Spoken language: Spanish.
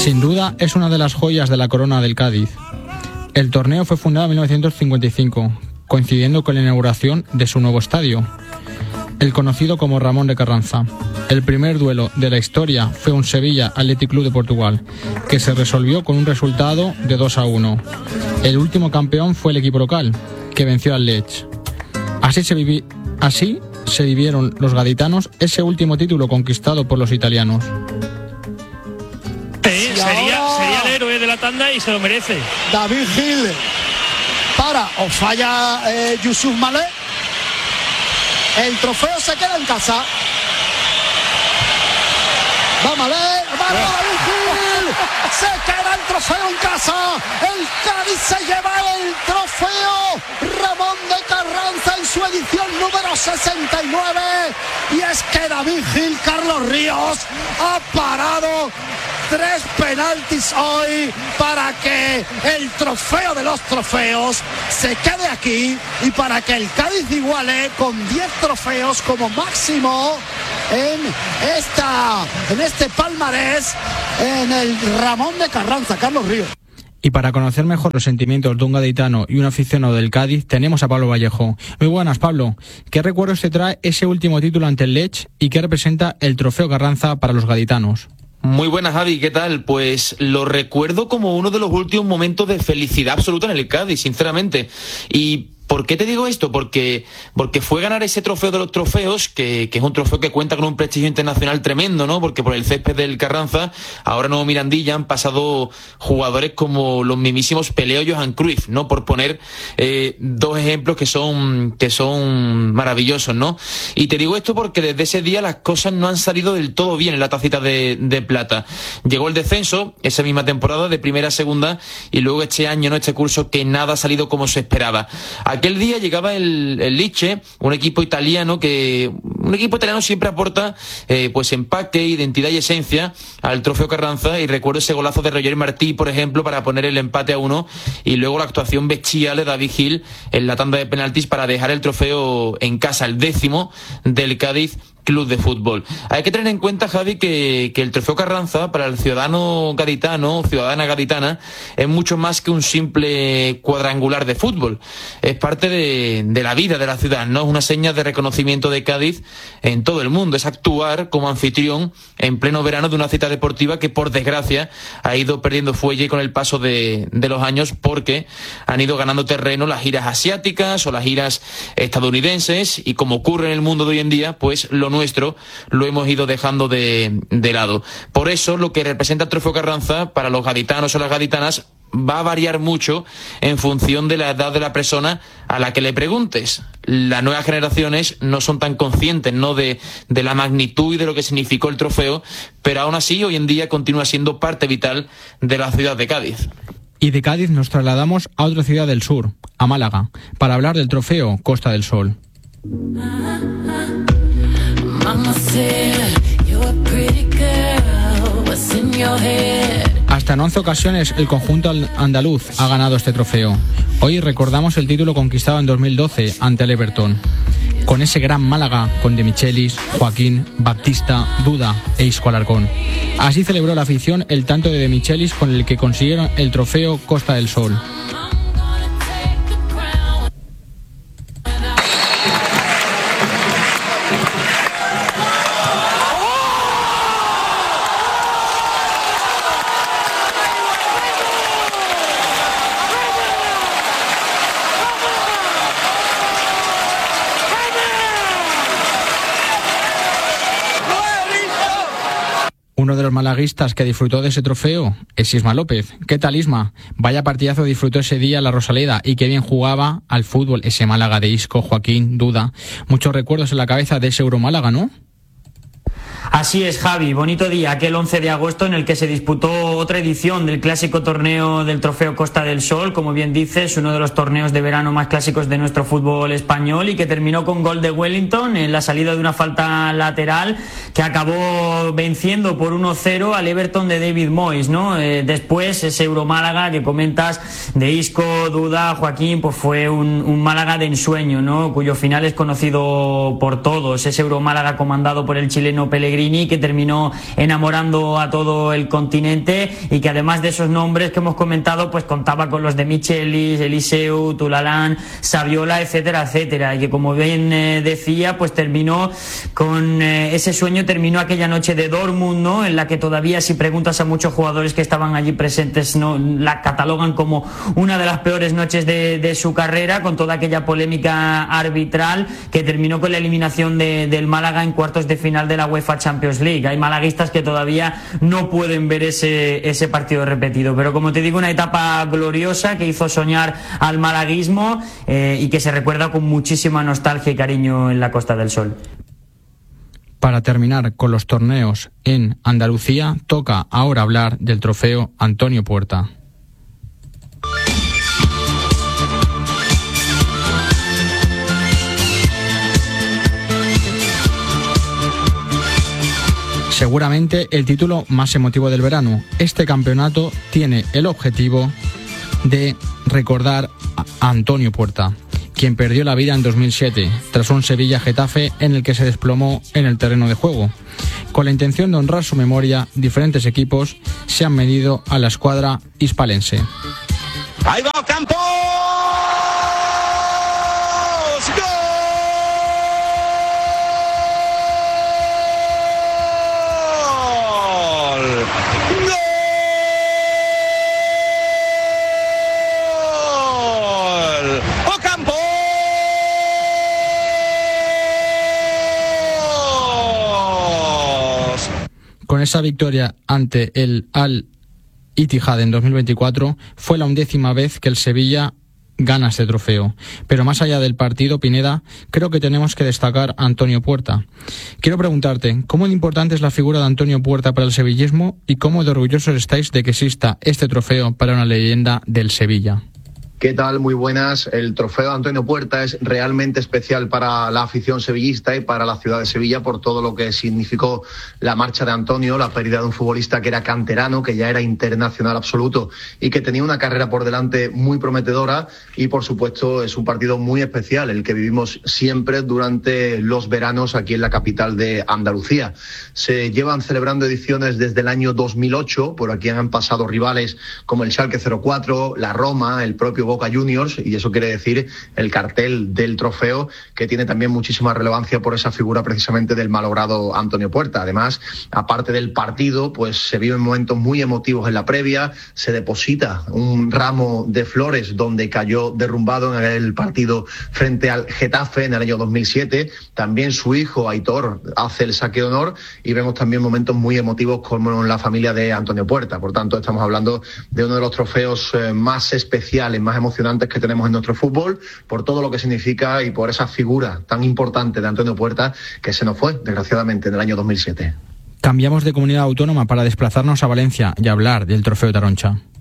Sin duda es una de las joyas de la corona del Cádiz. El torneo fue fundado en 1955, coincidiendo con la inauguración de su nuevo estadio, el conocido como Ramón de Carranza. El primer duelo de la historia fue un Sevilla Athletic Club de Portugal, que se resolvió con un resultado de 2-1. El último campeón fue el equipo local, que venció al Lecce. Así se vivieron los gaditanos ese último título conquistado por los italianos. Sería el héroe de la tanda y se lo merece. David Gil para o falla Yusuf Malé. El trofeo se queda en casa. Va Malé, va David Gil. Se queda el trofeo en casa. El Cádiz se lleva el trofeo Ramón de Carranza en su edición número 69. Y es que David Gil, Carlos Ríos, ha parado 3 penaltis hoy para que el trofeo de los trofeos se quede aquí y para que el Cádiz iguale con 10 trofeos como máximo en este palmarés en el Ramón de Carranza. Carlos Ríos. Y para conocer mejor los sentimientos de un gaditano y un aficionado del Cádiz, tenemos a Pablo Vallejo. Muy buenas, Pablo. ¿Qué recuerdos te trae ese último título ante el Lecce y qué representa el trofeo Carranza para los gaditanos? Muy buenas, Javi, ¿qué tal? Pues lo recuerdo como uno de los últimos momentos de felicidad absoluta en el Cádiz, sinceramente. Y ¿por qué te digo esto? Porque fue ganar ese trofeo de los trofeos, que es un trofeo que cuenta con un prestigio internacional tremendo, ¿no? Porque por el césped del Carranza, ahora no Mirandilla, han pasado jugadores como los mismísimos Pelé o Johan Cruyff, ¿no? Por poner 2 ejemplos que son maravillosos, ¿no? Y te digo esto porque desde ese día las cosas no han salido del todo bien en la tacita de plata. Llegó el descenso, esa misma temporada, de primera a segunda, y luego este año, ¿no? Este curso que nada ha salido como se esperaba. Aquel día llegaba el Lecce, un equipo italiano siempre aporta pues empaque, identidad y esencia al trofeo Carranza, y recuerdo ese golazo de Roger Martí, por ejemplo, para poner el empate a 1, y luego la actuación bestial de David Gil en la tanda de penaltis para dejar el trofeo en casa, el 10º del Cádiz Club de Fútbol. Hay que tener en cuenta, Javi, que el trofeo Carranza para el ciudadano gaditano, ciudadana gaditana, es mucho más que un simple cuadrangular de fútbol. Es parte de la vida de la ciudad, ¿no? Es una seña de reconocimiento de Cádiz en todo el mundo. Es actuar como anfitrión en pleno verano de una cita deportiva que, por desgracia, ha ido perdiendo fuelle con el paso de los años, porque han ido ganando terreno las giras asiáticas o las giras estadounidenses, y como ocurre en el mundo de hoy en día, pues lo nuestro lo hemos ido dejando de lado. Por eso lo que representa el trofeo Carranza para los gaditanos o las gaditanas va a variar mucho en función de la edad de la persona a la que le preguntes. Las nuevas generaciones no son tan conscientes, ¿no?, de la magnitud y de lo que significó el trofeo, pero aún así hoy en día continúa siendo parte vital de la ciudad de Cádiz. Y de Cádiz nos trasladamos a otra ciudad del sur, a Málaga, para hablar del trofeo Costa del Sol. Hasta en 11 ocasiones el conjunto andaluz ha ganado este trofeo. Hoy recordamos el título conquistado en 2012 ante el Everton, con ese gran Málaga con De Michelis, Joaquín, Baptista, Duda e Isco Alarcón. Así celebró la afición el tanto de Michelis con el que consiguieron el trofeo Costa del Sol. Uno de los malaguistas que disfrutó de ese trofeo es Isma López. ¿Qué tal, Isma? Vaya partidazo disfrutó ese día la Rosaleda, y qué bien jugaba al fútbol ese Málaga de Isco, Joaquín, Duda. Muchos recuerdos en la cabeza de ese Euromálaga, ¿no? Así es, Javi, bonito día, aquel 11 de agosto en el que se disputó otra edición del clásico torneo del Trofeo Costa del Sol, como bien dices, uno de los torneos de verano más clásicos de nuestro fútbol español, y que terminó con gol de Wellington en la salida de una falta lateral que acabó venciendo por 1-0 al Everton de David Moyes, ¿no? Después ese Euromálaga que comentas de Isco, Duda, Joaquín, pues fue un Málaga de ensueño, ¿no?, cuyo final es conocido por todos, ese Euromálaga comandado por el chileno Pellegrini, Pellegrini, que terminó enamorando a todo el continente y que además de esos nombres que hemos comentado, pues contaba con los de Michelis, Eliseu, Tulalán, Saviola, etcétera, etcétera, y que como bien decía, pues terminó con ese sueño, terminó aquella noche de Dortmund, ¿no? En la que todavía, si preguntas a muchos jugadores que estaban allí presentes, no la catalogan como una de las peores noches de su carrera, con toda aquella polémica arbitral que terminó con la eliminación del Málaga en cuartos de final de la UEFA Champions League. Hay malaguistas que todavía no pueden ver ese partido repetido, pero como te digo, una etapa gloriosa que hizo soñar al malaguismo y que se recuerda con muchísima nostalgia y cariño en la Costa del Sol. Para terminar con los torneos en Andalucía, toca ahora hablar del trofeo Antonio Puerta. Seguramente el título más emotivo del verano. Este campeonato tiene el objetivo de recordar a Antonio Puerta, quien perdió la vida en 2007 tras un Sevilla-Getafe en el que se desplomó en el terreno de juego. Con la intención de honrar su memoria, diferentes equipos se han medido a la escuadra hispalense. ¡Ahí va Campos! Con esa victoria ante el Al-Ittihad en 2024, fue la 11ª vez que el Sevilla gana este trofeo. Pero más allá del partido, Pineda, creo que tenemos que destacar a Antonio Puerta. Quiero preguntarte, ¿cómo de importante es la figura de Antonio Puerta para el sevillismo y cómo de orgullosos estáis de que exista este trofeo para una leyenda del Sevilla? ¿Qué tal? Muy buenas. El trofeo de Antonio Puerta es realmente especial para la afición sevillista y para la ciudad de Sevilla por todo lo que significó la marcha de Antonio, la pérdida de un futbolista que era canterano, que ya era internacional absoluto y que tenía una carrera por delante muy prometedora, y por supuesto es un partido muy especial, el que vivimos siempre durante los veranos aquí en la capital de Andalucía. Se llevan celebrando ediciones desde el año 2008, por aquí han pasado rivales como el Schalke 04, la Roma, el propio Boca Juniors, y eso quiere decir el cartel del trofeo, que tiene también muchísima relevancia por esa figura precisamente del malogrado Antonio Puerta. Además, aparte del partido, pues se viven momentos muy emotivos en la previa, se deposita un ramo de flores donde cayó derrumbado en el partido frente al Getafe en el año 2007, también su hijo Aitor hace el saque de honor, y vemos también momentos muy emotivos como en la familia de Antonio Puerta. Por tanto, estamos hablando de uno de los trofeos más especiales, más emocionantes que tenemos en nuestro fútbol, por todo lo que significa y por esa figura tan importante de Antonio Puerta, que se nos fue, desgraciadamente, en el año 2007. Cambiamos de comunidad autónoma para desplazarnos a Valencia y hablar del trofeo Taroncha.